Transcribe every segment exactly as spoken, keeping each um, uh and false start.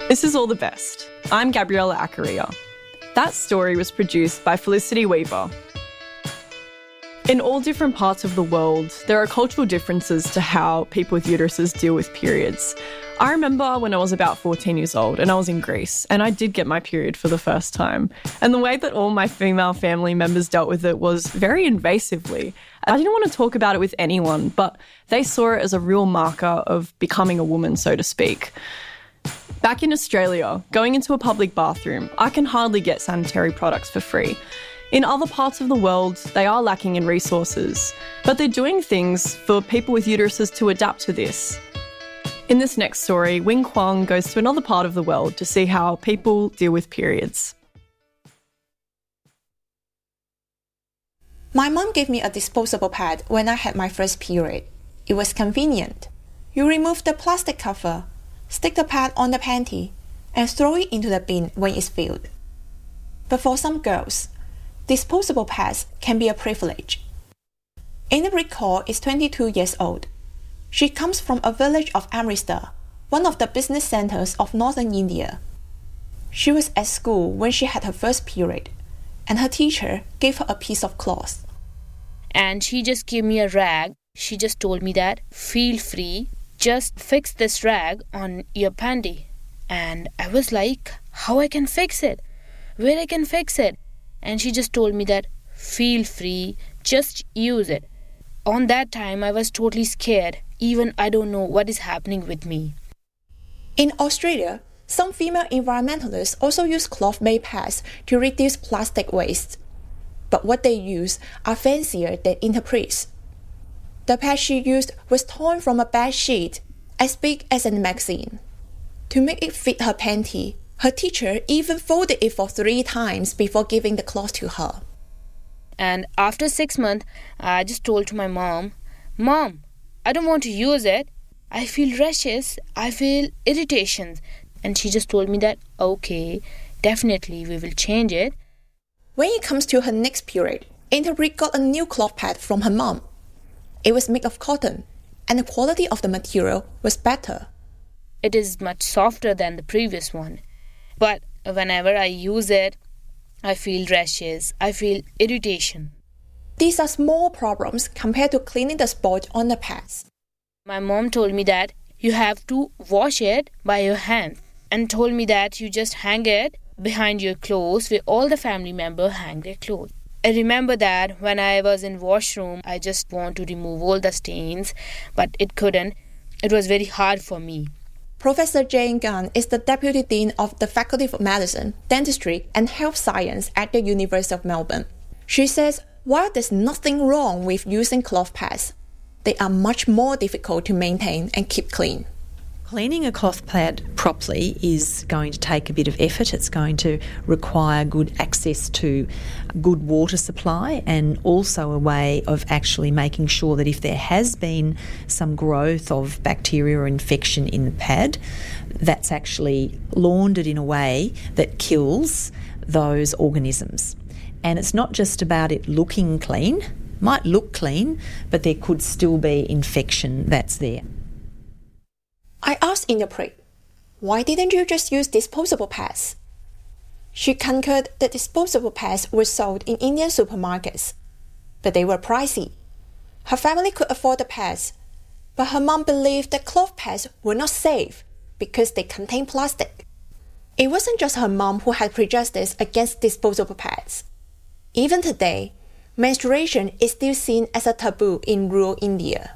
This is All the Best. I'm Gabriella Acaria. That story was produced by Felicity Weaver. In all different parts of the world, there are cultural differences to how people with uteruses deal with periods. I remember when I was about fourteen years old and I was in Greece and I did get my period for the first time. And the way that all my female family members dealt with it was very invasively. I didn't want to talk about it with anyone, but they saw it as a real marker of becoming a woman, so to speak. Back in Australia, going into a public bathroom, I can hardly get sanitary products for free. In other parts of the world, they are lacking in resources, but they're doing things for people with uteruses to adapt to this. In this next story, Wing Kwong goes to another part of the world to see how people deal with periods. My mom gave me a disposable pad when I had my first period. It was convenient. You remove the plastic cover, stick the pad on the panty, and throw it into the bin when it's filled. But for some girls, disposable pads can be a privilege. Anna Kaur is twenty-two years old. She comes from a village of Amritsar, one of the business centers of northern India. She was at school when she had her first period, and her teacher gave her a piece of cloth. And she just gave me a rag. She just told me that, feel free, just fix this rag on your panty. And I was like, how I can fix it? Where I can fix it? And she just told me that, feel free, just use it. On that time, I was totally scared. Even I don't know what is happening with me. In Australia, some female environmentalists also use cloth-made pads to reduce plastic waste. But what they use are fancier than interprets. The pad she used was torn from a bed sheet, as big as a magazine. To make it fit her panty, her teacher even folded it for three times before giving the cloth to her. And after six months, I just told to my mom, Mom, I don't want to use it. I feel rashes. I feel irritations. And she just told me that, okay, definitely we will change it. When it comes to her next period, Interpret got a new cloth pad from her mom. It was made of cotton, and the quality of the material was better. It is much softer than the previous one. But whenever I use it, I feel rashes, I feel irritation. These are small problems compared to cleaning the spot on the pads. My mom told me that you have to wash it by your hand and told me that you just hang it behind your clothes where all the family members hang their clothes. I remember that when I was in washroom, I just want to remove all the stains, but it couldn't. It was very hard for me. Professor Jane Gunn is the Deputy Dean of the Faculty of Medicine, Dentistry and Health Science at the University of Melbourne. She says, while there's nothing wrong with using cloth pads, they are much more difficult to maintain and keep clean. Cleaning a cloth pad properly is going to take a bit of effort. It's going to require good access to good water supply and also a way of actually making sure that if there has been some growth of bacteria or infection in the pad, that's actually laundered in a way that kills those organisms. And it's not just about it looking clean. It might look clean, but there could still be infection that's there. I asked Interpret, why didn't you just use disposable pads? She concurred that disposable pads were sold in Indian supermarkets, but they were pricey. Her family could afford the pads, but her mom believed that cloth pads were not safe because they contain plastic. It wasn't just her mom who had prejudice against disposable pads. Even today, menstruation is still seen as a taboo in rural India.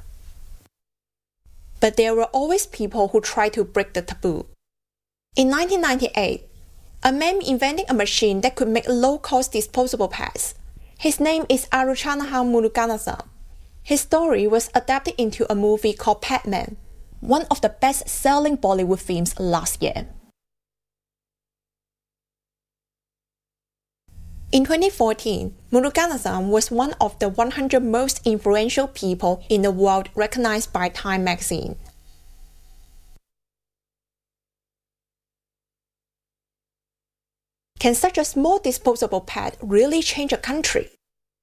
But there were always people who tried to break the taboo. In nineteen ninety-eight, a man invented a machine that could make low-cost disposable pads. His name is Aruchanaham Muruganathan. His story was adapted into a movie called Padman, one of the best-selling Bollywood films last year. In twenty fourteen, Muruganathan was one of the one hundred most influential people in the world recognized by Time magazine. Can such a small disposable pad really change a country?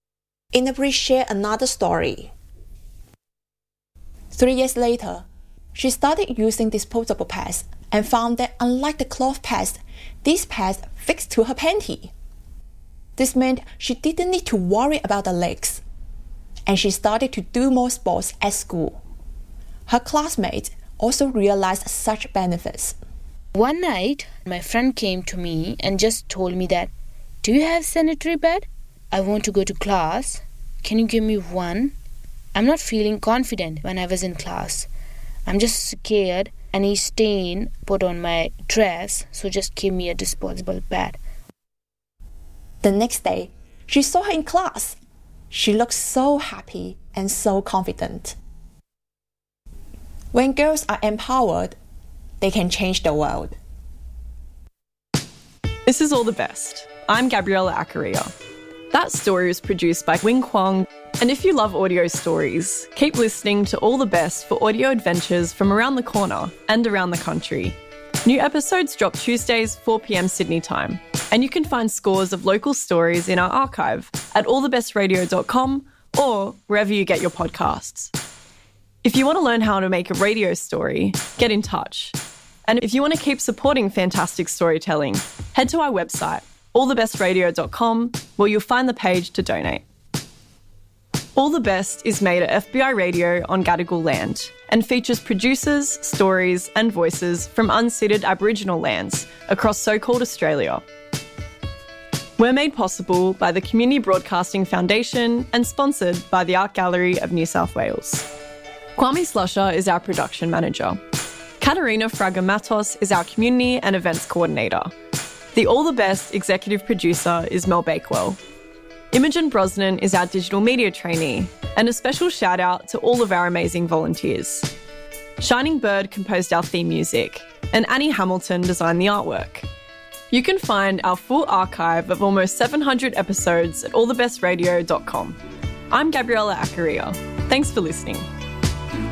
Interpret shared another story. Three years later, she started using disposable pads and found that unlike the cloth pads, these pads fixed to her panty. This meant she didn't need to worry about the legs, and she started to do more sports at school. Her classmates also realized such benefits. One night, my friend came to me and just told me that, "Do you have sanitary pad? I want to go to class. Can you give me one? I'm not feeling confident when I was in class. I'm just scared any stain put on my dress, so just give me a disposable pad." The next day, she saw her in class. She looked so happy and so confident. When girls are empowered, they can change the world. This is All the Best. I'm Gabriella Accaria. That story was produced by Wing Kwong. And if you love audio stories, keep listening to All the Best for audio adventures from around the corner and around the country. New episodes drop Tuesdays, four p.m. Sydney time. And you can find scores of local stories in our archive at all the best radio dot com or wherever you get your podcasts. If you want to learn how to make a radio story, get in touch. And if you want to keep supporting fantastic storytelling, head to our website, all the best radio dot com, where you'll find the page to donate. All the Best is made at F B I Radio on Gadigal land and features producers, stories and voices from unceded Aboriginal lands across so-called Australia. We're made possible by the Community Broadcasting Foundation and sponsored by the Art Gallery of New South Wales. Kwame Slusher is our production manager. Katerina Fraga-Matos is our community and events coordinator. The All the Best executive producer is Mel Bakewell. Imogen Brosnan is our digital media trainee, and a special shout out to all of our amazing volunteers. Shining Bird composed our theme music, and Annie Hamilton designed the artwork. You can find our full archive of almost seven hundred episodes at all the best radio dot com. I'm Gabriella Accaria. Thanks for listening.